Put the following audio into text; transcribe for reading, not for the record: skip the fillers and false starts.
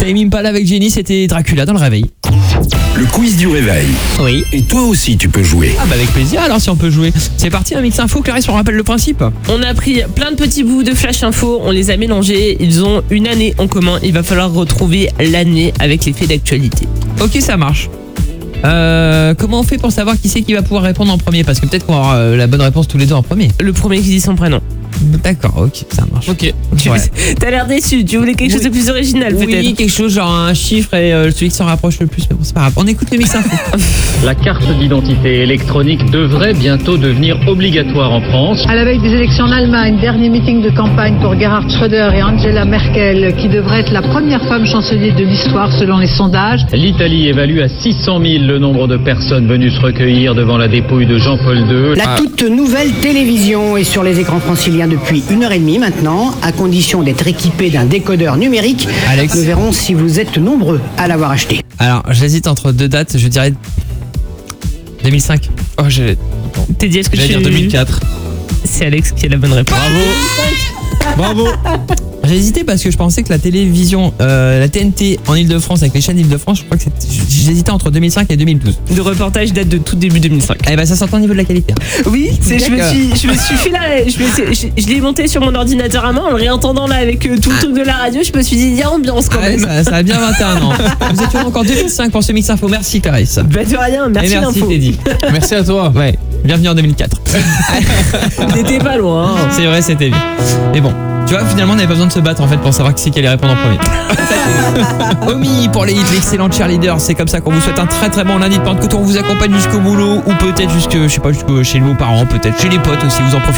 Tame Impala avec Jenny, c'était Dracula dans le réveil. Le quiz du réveil. Oui. Et toi aussi, tu peux jouer. Ah bah avec plaisir alors si on peut jouer. C'est parti, un mix info, Clarisse, on rappelle le principe. On a pris plein de petits bouts de flash info, on les a mélangés, ils ont une année en commun, il va falloir retrouver l'année avec les faits d'actualité. Ok, ça marche. Comment on fait pour savoir qui c'est qui va pouvoir répondre en premier? Parce que peut-être qu'on va avoir la bonne réponse tous les deux en premier. Le premier qui dit son prénom. D'accord, ok, ça marche. Ok. Ouais. T'as l'air déçu, tu voulais quelque chose de plus original Oui, peut-être. quelque chose genre un chiffre et celui qui s'en rapproche le plus, mais bon, c'est pas grave. On écoute le mix info. La carte d'identité électronique devrait bientôt devenir obligatoire en France. À la veille des élections en Allemagne, dernier meeting de campagne pour Gerhard Schröder et Angela Merkel, qui devrait être la première femme chancelière de l'histoire selon les sondages. L'Italie évalue à 600 000 le nombre de personnes venues se recueillir devant la dépouille de Jean-Paul II. La toute nouvelle télévision est sur les écrans franciliens depuis 1h30 maintenant, à condition d'être équipé d'un décodeur numérique. Alex. Nous verrons si vous êtes nombreux à l'avoir acheté. Alors, j'hésite entre deux dates, je dirais 2005. Oh, j'allais Teddy, est-ce que dire 2004. C'est Alex qui a la bonne réponse. Bravo. J'ai hésité parce que je pensais que la télévision, la TNT en Ile-de-France, avec les chaînes Ile-de-France, je crois que j'hésitais entre 2005 et 2012. Le reportage date de tout début 2005. Eh ben ça s'entend au niveau de la qualité. Oui, je me suis fait là, je l'ai monté sur mon ordinateur à main en le réentendant là avec tout le truc de la radio, je me suis dit il y a ambiance quand même. Ça a bien 21 ans. Vous êtes encore 2005 pour ce mix info. Merci Clarisse. Bah de rien, merci, et merci l'info. Teddy. Merci à toi. Ouais, bienvenue en 2004. T'étais pas loin. Hein. C'est vrai, c'était bien. Mais bon, tu vois, finalement on n'avait pas besoin de se battre en fait pour savoir qui c'est qui allait répondre en premier. Omi pour les hits, l'excellent cheerleader. C'est comme ça qu'on vous souhaite un très très bon lundi de Pentecôte. On vous accompagne jusqu'au boulot ou peut-être jusque, je sais pas, jusque chez vos parents, peut-être chez les potes aussi. Vous en profitez.